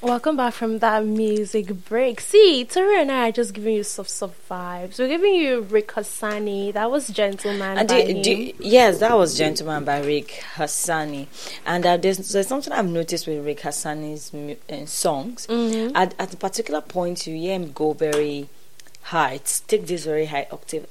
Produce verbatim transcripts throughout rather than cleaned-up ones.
Welcome back from that music break. See, Tori and I are just giving you soft, soft vibes. We're giving you Rick Hassani. That was Gentleman And by do, him. do, yes, that was Gentleman by Rick Hassani. And uh, there's, there's something I've noticed with Rick Hassani's mu- uh, songs. Mm-hmm. At, at a particular point, you hear him go very high. Take this very high octave.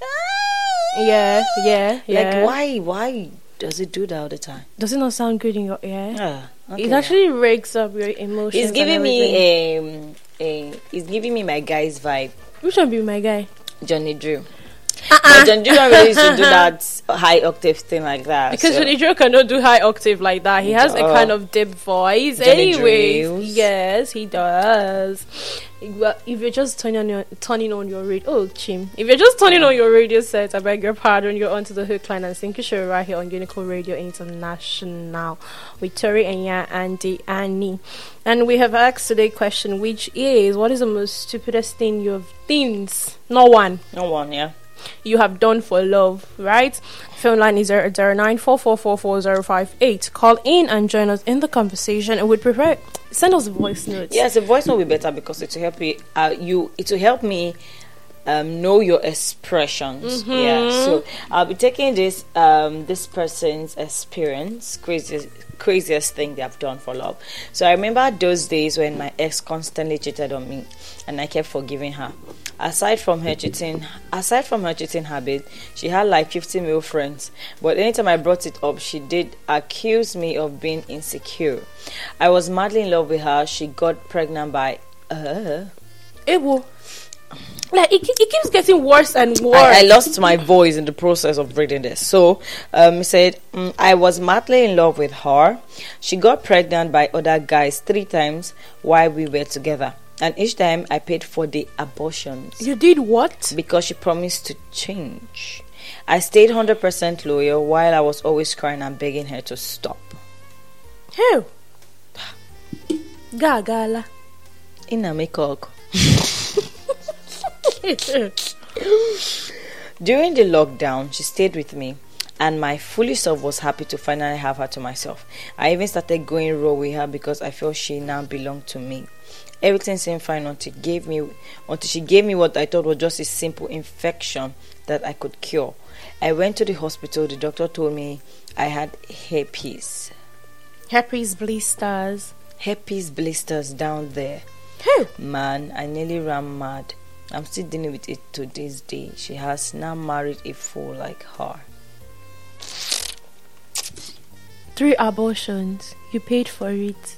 Yeah, yeah, yeah. Like, why, why does it do that all the time? Does it not sound good in your ear? Ah, okay, It yeah. actually rakes up your emotions. He's giving and me everything. a, a, he's giving me my guy's vibe. Which one be my guy? Johnny Drew. Uh-uh. But Johnny Drew don't really used to do that high octave thing like that. Because so. Johnny Drew cannot do high octave like that. He has a Oh. kind of deep voice. Johnny Anyways, Drews. yes, he does. Well, if you're just turning on your turning on your radio, oh Chim, if you're just turning on your radio set, I beg your pardon. You're onto the hook line and sinker show right here on Unico Radio International with Tori and Ya Andy Annie, and we have asked today question, which is, what is the most stupidest thing you have things? No one. No one, yeah. You have done for love, right? Phone line is zero zero nine four four four four zero five eight. Call in and join us in the conversation, and we'd prefer send us a voice note. Yes, a voice will be better because it will help you. Uh, you it will help me um, know your expressions. Mm-hmm. Yeah, so I'll be taking this um, this person's experience, craziest craziest thing they have done for love. So I remember those days when my ex constantly cheated on me, and I kept forgiving her. Aside from her cheating, aside from her cheating habit, she had like fifty male friends. But anytime I brought it up, she did accuse me of being insecure. I was madly in love with her. She got pregnant by uh It will. Like it, it keeps getting worse and worse. I, I lost my voice in the process of reading this. So um, he said, mm, I was madly in love with her. She got pregnant by other guys three times while we were together. And each time I paid for the abortions. You did what? Because she promised to change. I stayed one hundred percent loyal while I was always crying and begging her to stop. Who? Gagala. Ina mekok. During the lockdown, she stayed with me, and my foolish self was happy to finally have her to myself. I even started going raw with her because I felt she now belonged to me. Everything seemed fine until gave me until she gave me what I thought was just a simple infection that I could cure. I went to the hospital. The doctor told me I had herpes. Herpes blisters. Herpes blisters down there. Who? Man, I nearly ran mad. I'm still dealing with it to this day. She has now married a fool like her. Three abortions. You paid for it.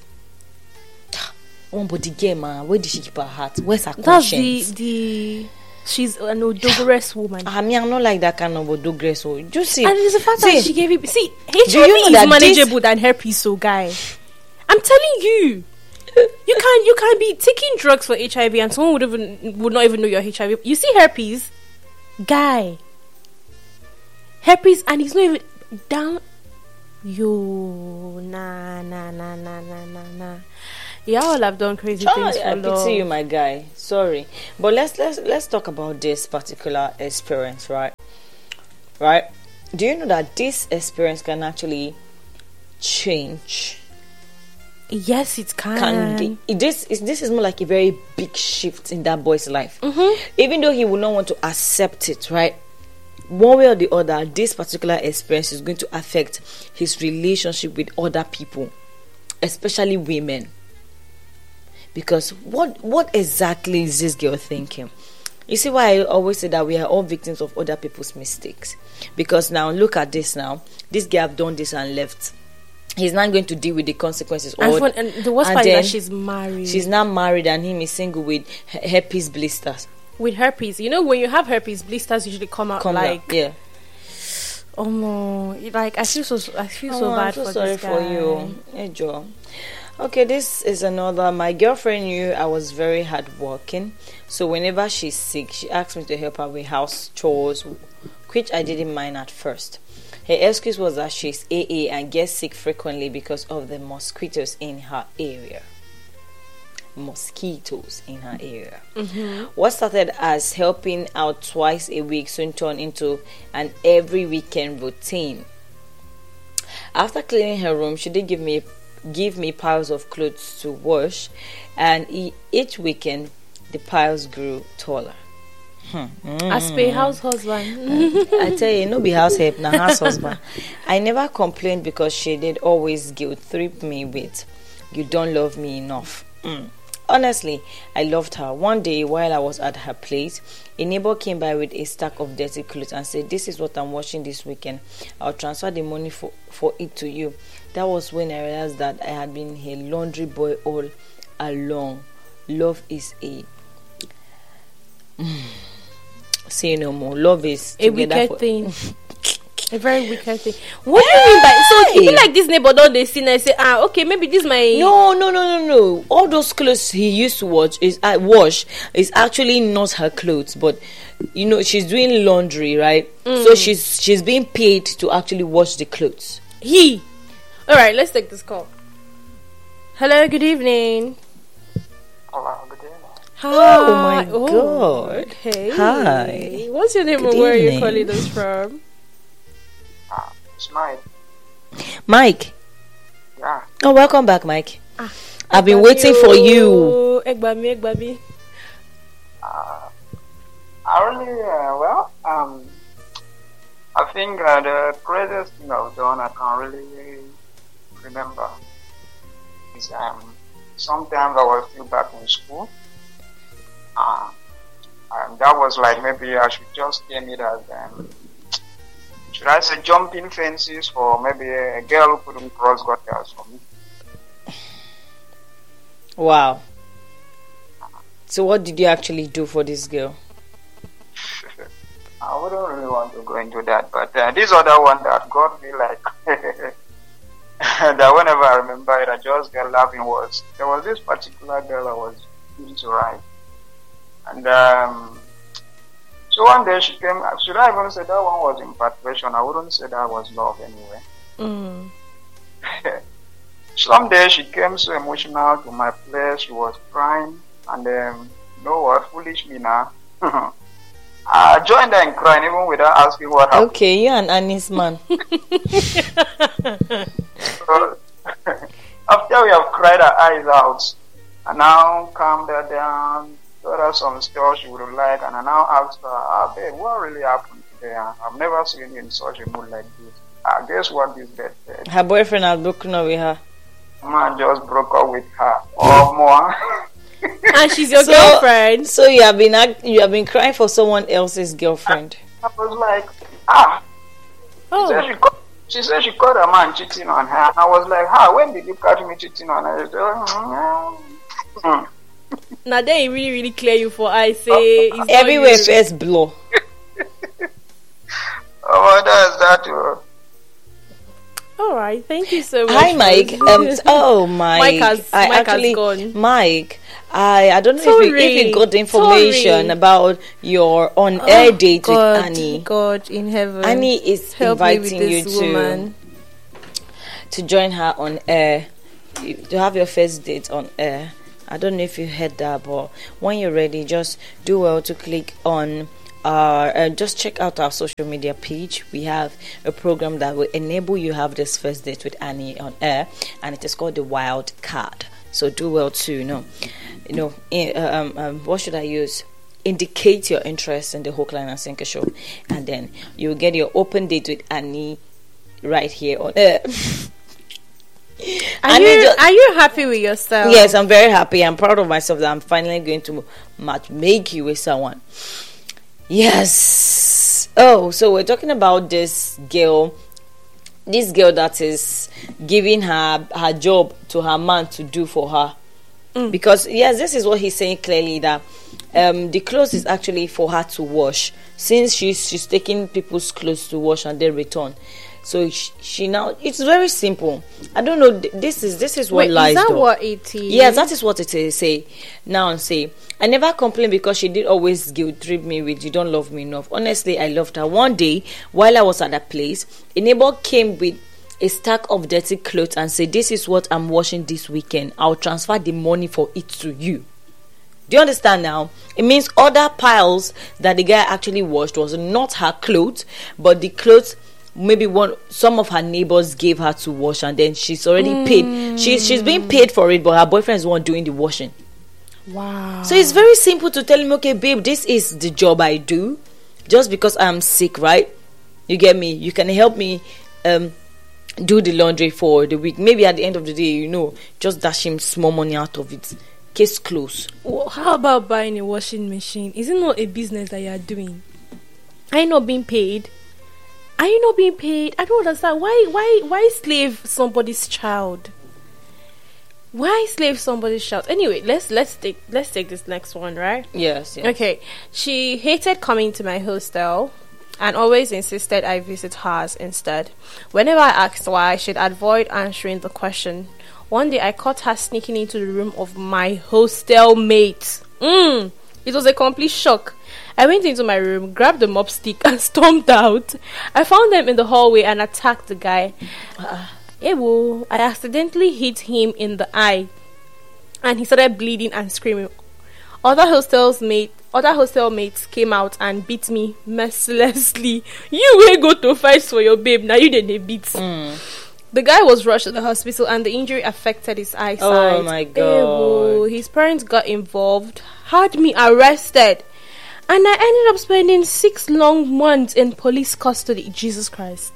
One body game, man. Where did she keep her heart? Where's her That's the conscience? the. She's an odogrous woman. I mean, I'm not like that kind of odogress. So just see. And it's the fact see, that she gave it. See, Do H I V you know is that manageable than herpes, so guy. I'm telling you, you can you can be taking drugs for H I V and someone would even would not even know you're H I V. You see herpes, guy. Herpes, and he's not even down. Yo, nah, nah, nah, nah, nah, nah, nah. Y'all have done crazy Oh, things for I love. pity you, my guy. Sorry, but let's let's let's talk about this particular experience, right? Right? Do you know that this experience can actually change? Yes, it can. Can be, this is this is more like a very big shift in that boy's life. Mm-hmm. Even though he will not want to accept it, right? One way or the other, this particular experience is going to affect his relationship with other people, especially women. Because what what exactly is this girl thinking? You see why I always say that we are all victims of other people's mistakes. Because now look at this now. This girl have done this and left. He's not going to deal with the consequences. And, or, for, and the worst and part is then that she's married. She's not married and him is single with he- herpes blisters. With herpes, you know, when you have herpes, blisters usually come out Come like, like yeah. oh no, like I feel so, I feel so Oh, bad I'm so for sorry this guy. for you. Hey, Joe. Okay, this is another. My girlfriend knew I was very hardworking, so whenever she's sick, she asked me to help her with house chores, which I didn't mind at first. Her excuse was that she's A A and gets sick frequently because of the mosquitoes in her area. Mosquitoes in her area. Mm-hmm. What started as helping out twice a week soon turned into an every weekend routine. After cleaning her room, she did give me give me piles of clothes to wash, and e- each weekend the piles grew taller. Hmm. Mm. As per house husband. I tell you, no be house help, na house husband. I never complained because she did always guilt trip me with, "You don't love me enough." Mm. Honestly, I loved her. One day, while I was at her place, a neighbor came by with a stack of dirty clothes and said, "This is what I'm washing this weekend. I'll transfer the money for, for it to you." That was when I realized that I had been a laundry boy all along. Love is a... Say no more. Love is A wicked for... thing. A very wicked thing. What do you mean by... So, you feel like this neighbor don't they see and say, ah, okay, maybe this my... No, no, no, no, no. All those clothes he used to wash is uh, wash is actually not her clothes, but you know she's doing laundry, right? Mm. So she's she's being paid to actually wash the clothes. He. All right, let's take this call. Hello, good evening. Hello, good evening. Hi. Oh my oh, God. Okay. Hi. What's your name Good and where are you evening. calling us from? Uh, it's Mike. Mike. Yeah. Oh, welcome back, Mike. Ah, I've been waiting for you. Egbami, Egbami. Uh, I really, uh, well, um, I think uh, the craziest thing I've done, I can't really remember, is um, sometimes I was still back in school. Uh, and that was like maybe I should just name it as, um, should I say jumping fences for maybe a, a girl who couldn't cross gutters for me. Wow. So what did you actually do for this girl? I wouldn't really want to go into that, but uh, this other one that got me like that whenever I remember it, I just get laughing was there was this particular girl I was used to write, and um, so one day she came. Should I even say that one was infatuation? I wouldn't say that was love anyway. Mm. Someday she came so emotional to my place. She was crying, and um, you know what? Foolish me now. I joined her in crying even without asking what happened. Okay, you're an honest man. So, after we have cried our eyes out, I now calmed her down, told her some stuff she would like, and I now asked her, ah, babe, what really happened today? I've never seen you in such a mood like this. I guess what this bed said. Her boyfriend had broken up with her. Man just broke up with her. Or more. And she's your So- girlfriend. So you have been act- you have been crying for someone else's girlfriend. I was like, ah. She said Oh. she caught, she said she caught a man cheating on her. And I was like, ah, when did you catch me cheating on her? She said, "Mm, mm." Now then it really, really clear you for I say it's not Everywhere you. first blow. Oh, that's that. Uh, Alright, thank you so much. Hi, Mike. Um, oh, Mike. Mike has- I Mike has actually, gone. Mike. I I don't know if you, if Sorry. you got the information Sorry. about your on-air Oh, date God, with Annie. God in heaven. Annie is help me with inviting you this to woman. to join her on air, you- to have your first date on air. I don't know if you heard that, but when you're ready, just do well to click on our, uh, just check out our social media page. We have a program that will enable you have this first date with Annie on air, and it is called the Wild Card. So do well to, you know, you know, eh, um, um, what should I use? Indicate your interest in the Hookline and Sinker show, and then you will get your open date with Annie right here on air. Are Annie you just- are you happy with yourself? Yes, I'm very happy. I'm proud of myself that I'm finally going to match make you with someone. Yes. Oh, so we're talking about this girl, this girl that is giving her her job to her man to do for her. Mm. Because yes, this is what he's saying clearly, that um, the clothes is actually for her to wash, since she's she's taking people's clothes to wash and then return. So she, she now, it's very simple. I don't know. th- This is this is what Wait, lies. is that though. what it is? Yes, that is what it is. Say now, say I never complained because she did always guilt trip me with "you don't love me enough." Honestly, I loved her. One day, while I was at that place, a neighbor came with a stack of dirty clothes and said, "This is what I'm washing this weekend. I'll transfer the money for it to you." Do you understand now? It means other piles that the guy actually washed was not her clothes, but the clothes maybe one some of her neighbors gave her to wash, and then she's already mm. paid. She's she's being paid for it, but her boyfriend is the one doing the washing. Wow. So it's very simple to tell him, okay, babe, this is the job I do. Just because I'm sick, right? You get me? You can help me um do the laundry for the week. Maybe at the end of the day, you know, just dash him small money out of it. Case closed. Well, how about buying a washing machine? Is it not a business that you are doing? Are you not being paid? Are you not being paid? I don't understand. Why why why slave somebody's child? Why slave somebody's child? Anyway, let's let's take let's take this next one, right? Yes, yes. Okay. She hated coming to my hostel and always insisted I visit hers instead. Whenever I asked why, she'd avoid answering the question. One day I caught her sneaking into the room of my hostel mate. Mm, it was a complete shock. I went into my room, grabbed the mop stick and stormed out. I found them in the hallway and attacked the guy. Uh, ewo, I accidentally hit him in the eye and he started bleeding and screaming. Other hostels mate, other hostel mates came out and beat me mercilessly. You will go to fight for your babe, now you didn't beat. Mm. The guy was rushed to the hospital and the injury affected his eyesight. Oh my god. Ewo. His parents got involved, had me arrested, and I ended up spending six long months in police custody. Jesus Christ.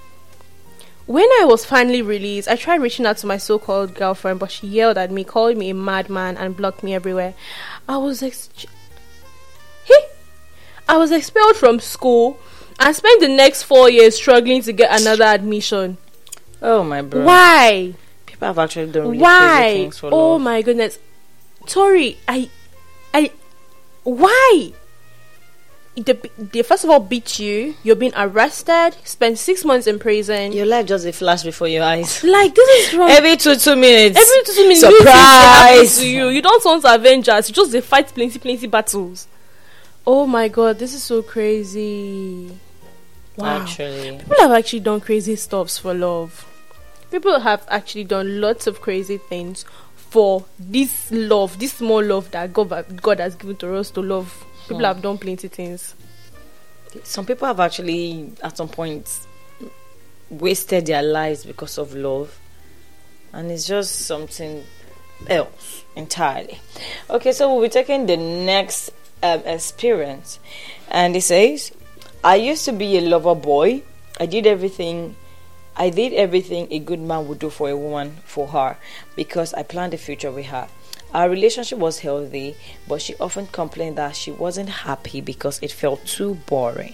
When I was finally released, I tried reaching out to my so-called girlfriend, but she yelled at me, called me a madman, and blocked me everywhere. I was ex- hey, I was expelled from school and spent the next four years struggling to get another admission. Oh my bro. Why? People have actually done really Why? crazy things for Oh love. my goodness. Tori, I I why? They, they first of all beat you, you're being arrested, spend six months in prison. Your life just a flash before your eyes. Like this is wrong. Every two two minutes. Every two, two minutes Surprise to you. You don't want to avenge us. You just they fight plenty, plenty battles. Oh my god, this is so crazy. Wow. Actually. People have actually done crazy stuffs for love. People have actually done lots of crazy things for this love, this small love that God, God has given to us to love. People hmm. have done plenty things. Some people have actually, at some point, wasted their lives because of love. And it's just something else entirely. Okay, so we'll be taking the next um, experience. And it says, I used to be a lover boy. I did everything I did everything a good man would do for a woman for her because I planned the future with her. Our relationship was healthy, but she often complained that she wasn't happy because it felt too boring.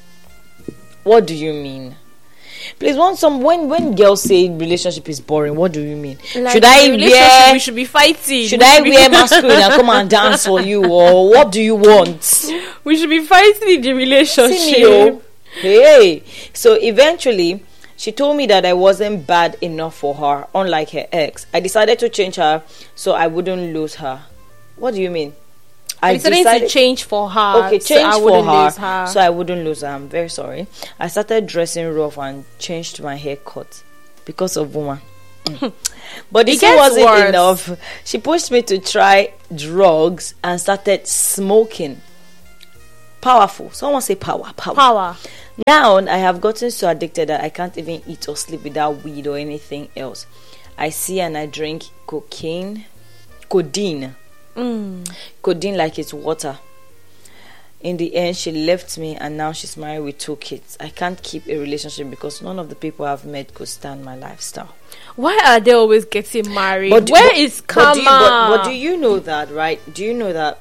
What do you mean? Please, want some when when girls say relationship is boring, what do you mean? Like should I wear? We should be fighting. Should I wear masculine and come and dance for you, or what do you want? We should be fighting in the relationship. See me, oh. Hey, so eventually, she told me that I wasn't bad enough for her, unlike her ex. I decided to change her so I wouldn't lose her. What do you mean? I decided, decided to change for her. Okay, change so for her, her so I wouldn't lose her. I'm very sorry. I started dressing rough and changed my haircut because of woman. Mm. But this wasn't worse. enough. She pushed me to try drugs and started smoking. Powerful. Someone say power. Power. Power. Now I have gotten so addicted that I can't even eat or sleep without weed or anything else. I see and I drink cocaine, codeine, mm. codeine like it's water. In the end, she left me and now she's married with two kids. I can't keep a relationship because none of the people I've met could stand my lifestyle. Why are they always getting married? But, Where but, is karma? But do, you, but, but do you know that, right? Do you know that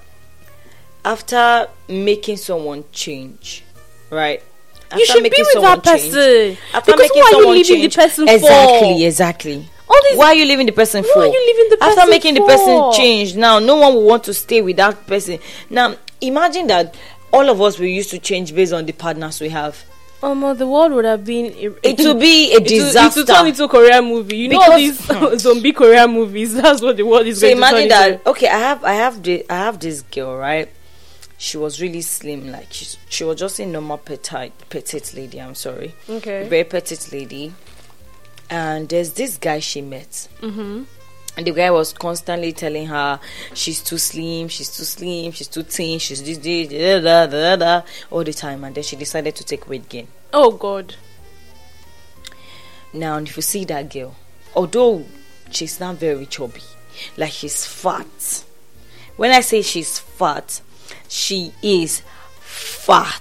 after making someone change, right? After you should be with that person. Change, after because making why are you leaving change, the person exactly, for? Exactly. All this, why are you leaving the person why for? Why are you leaving the person After making for? the person change, now no one will want to stay with that person. Now imagine that all of us we used to change based on the partners we have. Um, the world would have been. A, it would be a disaster. It would turn into a Korean movie. You because, know all these zombie Korean movies. That's what the world is so going to imagine turn that. into. Okay, I have, I have, the, I have this girl, right? She was really slim, like she, she was just a normal petite, petite lady. I'm sorry, okay, very petite lady. And there's this guy she met, mm-hmm. and the guy was constantly telling her she's too slim, she's too slim, she's too thin, she's this, this, da, da, da, da, all the time. And then she decided to take weight gain. Oh God! Now, if you see that girl, although she's not very chubby, like she's fat. When I say she's fat, she is fat.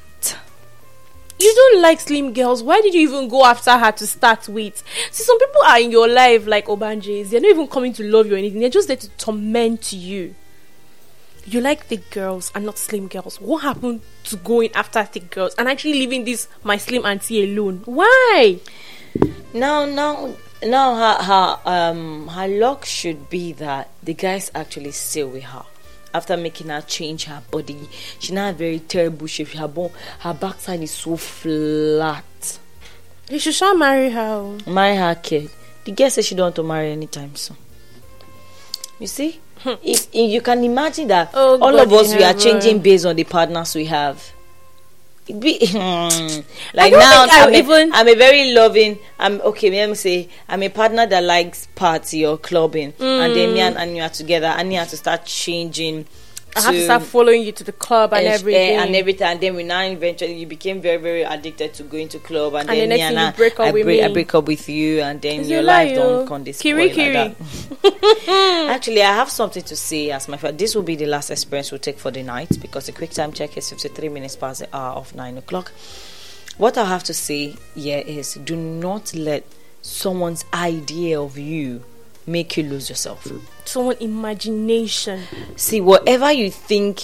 You don't like slim girls. Why did you even go after her to start with? See, some people are in your life like Obanjes. They're not even coming to love you or anything. They're just there to torment you. You like thick girls and not slim girls. What happened to going after thick girls and actually leaving this my slim auntie alone? Why? Now, now, now, her, her, um, her luck should be that the guys actually stay with her. After making her change her body, she now has very terrible shape. Her bone, her backside is so flat. You should shall marry her. Marry her, kid. The girl says she don't want to marry anytime soon. You see, if, if you can imagine that Oh, all God of us in we are heaven. changing based on the partners we have. It be I like don't now think I I'm a, even- I'm a very loving. I'm okay. Let me say I'm a partner that likes party or clubbing, and then me and Anya are together. Anya has to start changing. I have to start following you to the club and eh, everything. and everything, and then we now eventually you became very very addicted to going to club, and, And then the me next and thing you I, break up I, with break, I me. break up with you, and then It's your a life lie, don't oh. come this Kiri, spoil kiri. like that. Actually, I have something to say as my friend. This will be the last experience we'll take for the night because the quick time check is fifty-three minutes past the hour of nine o'clock. What I have to say here is do not let someone's idea of you make you lose yourself. Someone imagination. See, whatever you think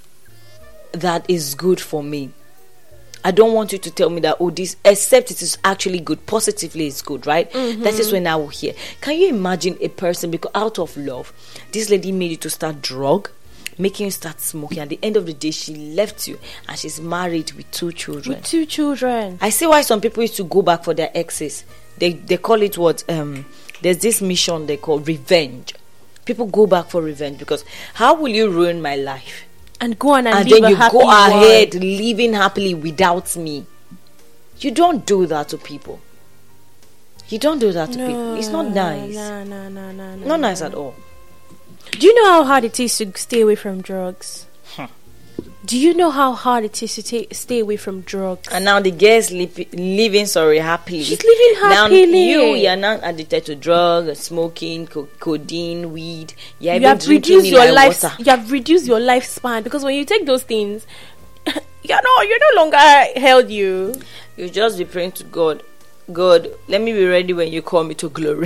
that is good for me, I don't want you to tell me that, oh, this, except it is actually good, positively it's good, right? That is when I will hear. Can you imagine a person, because out of love, this lady made you to start drug, making you start smoking. At the end of the day, she left you and she's married with two children. With two children. I see why some people used to go back for their exes. They they call it what? Um, there's this mission they call revenge. People go back for revenge because how will you ruin my life? And go on and, And live then a you happy go ahead one. living happily without me. You don't do that to people. You don't do that to No, people. It's not nice. No, no, no, no, no. Not nice no. at all. Do you know how hard it is to stay away from drugs? Huh. Do you know how hard it is to ta- stay away from drugs? And now the girl's li- living sorry happily. She's living happily. Now you, you're not addicted to drugs, smoking, co- codeine, weed. You're You even have drinking reduced it your like life. water. You have reduced your lifespan because when you take those things, you're no, you're no longer held. You. You just be praying to God. God, let me be ready when you call me to glory.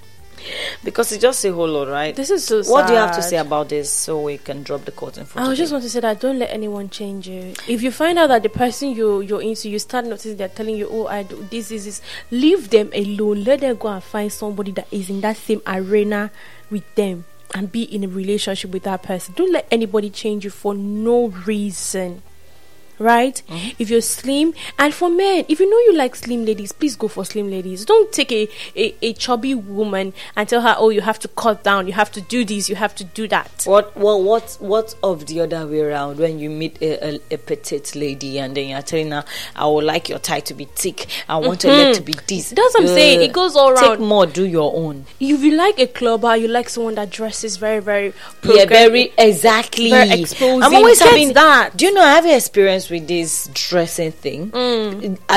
Because it's just a whole lot, right? This is so sad. What do you have to say about this so we can drop the curtain for I today? just want to say that don't let anyone change you. If you find out that the person you you're into, you start noticing they're telling you, "Oh, I do this, is this," leave them alone. Let them go and find somebody that is in that same arena with them and be in a relationship with that person. Don't let anybody change you for no reason. Right? Mm-hmm. If you're slim, and for men, if you know you like slim ladies, please go for slim ladies. Don't take a, a, a chubby woman and tell her, oh, you have to cut down, you have to do this, you have to do that. What what what what of the other way around when you meet a, a, a petite lady and then you're telling her, I would like your tie to be thick, I want your leg to be this. That's what I'm saying. It goes all Take around. more, do your own. If you like a clubber, you like someone that dresses very, very Yeah, progressive, very exactly. very exposing. I'm always Get having that. Do you know I have experience with this dressing thing? Mm. I